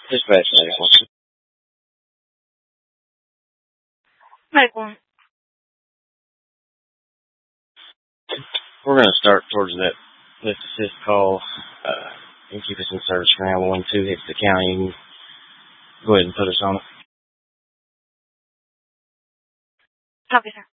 Dispatch 91. Medical. We're going to start towards that lift assist call and keep us in service for now. 1-2 hits the county. Go ahead and put us on it. Copy, sir.